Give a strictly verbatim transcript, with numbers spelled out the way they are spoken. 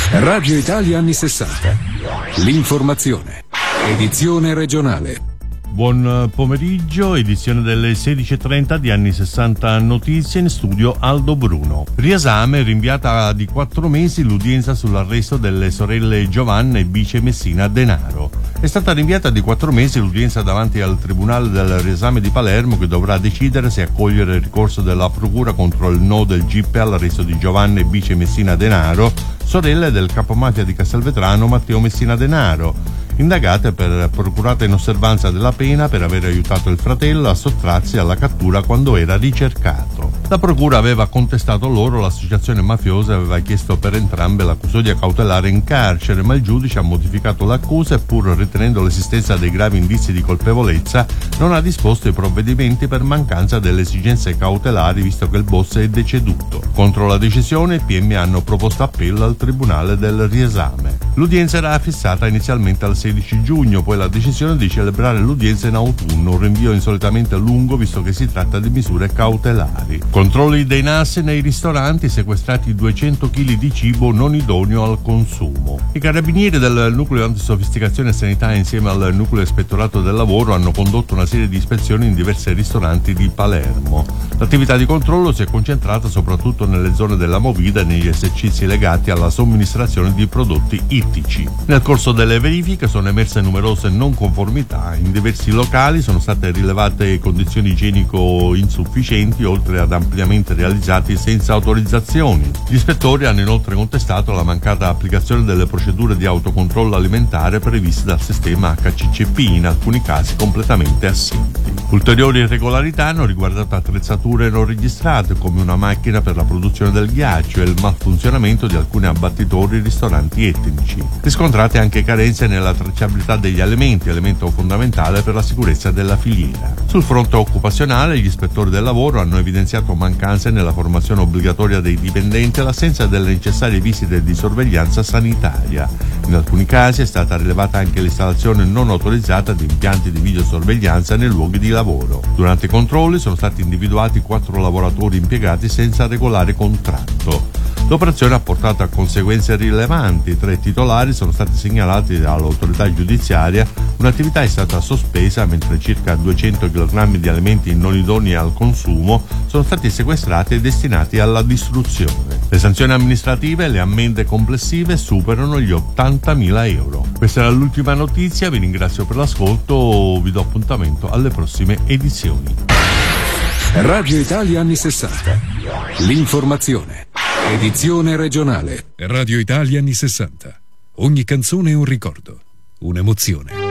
Radio Italia anni sessanta. L'informazione. Edizione regionale. Buon pomeriggio, edizione delle sedici e trenta di Anni sessanta Notizie, in studio Aldo Bruno. Riesame, rinviata di quattro mesi l'udienza sull'arresto delle sorelle Giovanna e Bice Messina Denaro. È stata rinviata di quattro mesi l'udienza davanti al Tribunale del Riesame di Palermo, che dovrà decidere se accogliere il ricorso della Procura contro il no del G I P E all'arresto di Giovanna e Bice Messina Denaro, sorelle del capomafia di Castelvetrano Matteo Messina Denaro, indagate per procurata in osservanza della pena per aver aiutato il fratello a sottrarsi alla cattura quando era ricercato. La procura aveva contestato loro l'associazione mafiosa e aveva chiesto per entrambe la custodia cautelare in carcere, ma il giudice ha modificato l'accusa e, pur ritenendo l'esistenza dei gravi indizi di colpevolezza, non ha disposto i provvedimenti per mancanza delle esigenze cautelari, visto che il boss è deceduto. Contro la decisione i P M hanno proposto appello al Tribunale del Riesame. L'udienza era fissata inizialmente al sedici giugno, poi la decisione di celebrare l'udienza in autunno, un rinvio insolitamente lungo visto che si tratta di misure cautelari. Controlli dei N A S nei ristoranti, sequestrati duecento chili di cibo non idoneo al consumo. I carabinieri del nucleo antisofisticazione e sanità insieme al nucleo ispettorato del lavoro hanno condotto una serie di ispezioni in diversi ristoranti di Palermo. L'attività di controllo si è concentrata soprattutto nelle zone della movida e negli esercizi legati alla somministrazione di prodotti ittici. Nel corso delle verifiche sono emerse numerose non conformità. In diversi locali sono state rilevate condizioni igienico insufficienti, oltre ad ampliamenti realizzati senza autorizzazioni. Gli ispettori hanno inoltre contestato la mancata applicazione delle procedure di autocontrollo alimentare previste dal sistema H C C P, in alcuni casi completamente assenti. Ulteriori irregolarità hanno riguardato attrezzature non registrate, come una macchina per la produzione del ghiaccio, e il malfunzionamento di alcuni abbattitori e ristoranti etnici. Riscontrate anche carenze nella tracciabilità degli alimenti, elemento fondamentale per la sicurezza della filiera. Sul fronte occupazionale, gli ispettori del lavoro hanno evidenziato mancanze nella formazione obbligatoria dei dipendenti e l'assenza delle necessarie visite di sorveglianza sanitaria. In alcuni casi è stata rilevata anche l'installazione non autorizzata di impianti di videosorveglianza nei luoghi di lavoro. Durante i controlli sono stati individuati quattro lavoratori impiegati senza regolare contratto. L'operazione ha portato a conseguenze rilevanti. Tre titolari sono stati segnalati dall'autorità giudiziaria, un'attività è stata sospesa mentre circa duecento chilogrammi di alimenti non idonei al consumo sono stati sequestrati e destinati alla distruzione. Le sanzioni amministrative e le ammende complessive superano gli ottantamila euro. Questa era l'ultima notizia, vi ringrazio per l'ascolto, vi do appuntamento alle prossime edizioni. Radio Italia anni sessanta. L'informazione. Edizione regionale. Radio Italia anni sessanta. Ogni canzone è un ricordo, un'emozione.